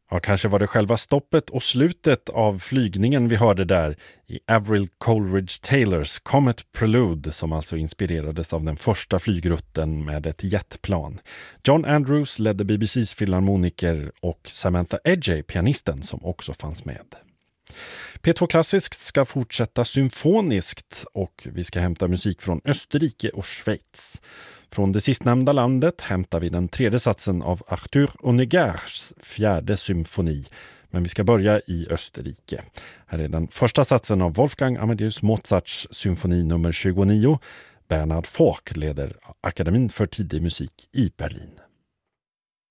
Ja, kanske var det själva stoppet och slutet av flygningen vi hörde där i Avril Coleridge Taylors Comet Prelude, som alltså inspirerades av den första flygrutten med ett jetplan. John Andrews ledde BBCs filharmoniker och Samantha Edgey, pianisten, som också fanns med. P2 Klassiskt ska fortsätta symfoniskt och vi ska hämta musik från Österrike och Schweiz. Från det sistnämnda landet hämtar vi den tredje satsen av Arthur Honegers fjärde symfoni. Men vi ska börja i Österrike. Här är den första satsen av Wolfgang Amadeus Mozarts symfoni nummer 29. Bernhard Forck leder Akademin för tidig musik i Berlin.